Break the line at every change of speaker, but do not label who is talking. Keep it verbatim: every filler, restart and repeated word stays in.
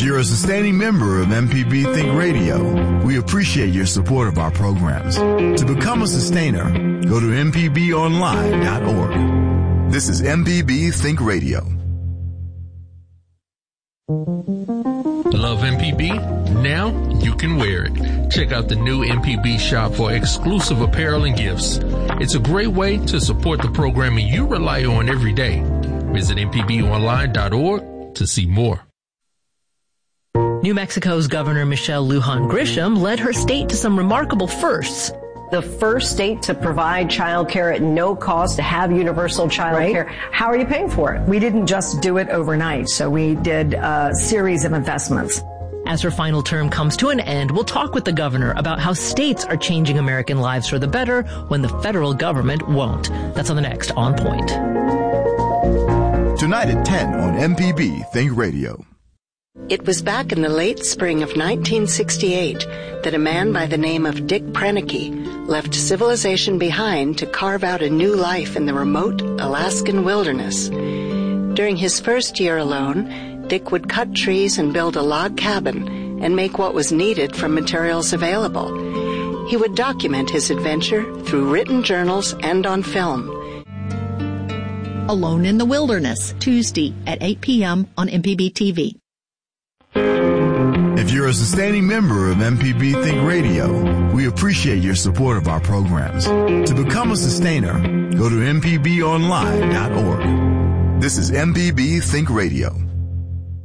If you're a sustaining member of M P B Think Radio, we appreciate your support of our programs. To become a sustainer, go to m p b online dot org. This is M P B Think Radio.
Love M P B? Now you can wear it. Check out the new M P B shop for exclusive apparel and gifts. It's a great way to support the programming you rely on every day. Visit m p b online dot org to see more.
New Mexico's Governor Michelle Lujan Grisham led her state to some remarkable firsts.
The first state to provide child care at no cost, to have universal child right. care. How are you paying for it?
We didn't just do it overnight, so we did a series of investments.
As her final term comes to an end, we'll talk with the governor about how states are changing American lives for the better when the federal government won't. That's on the next On Point.
Tonight at ten on M P B Think Radio.
It was back in the late spring of nineteen sixty-eight that a man by the name of Dick Proenneke left civilization behind to carve out a new life in the remote Alaskan wilderness. During his first year alone, Dick would cut trees and build a log cabin and make what was needed from materials available. He would document his adventure through written journals and on film.
Alone in the Wilderness, Tuesday at eight p.m. on M P B T V.
If you're a sustaining member of M P B Think Radio, we appreciate your support of our programs. To become a sustainer, go to m p b online dot org. This is M P B Think Radio.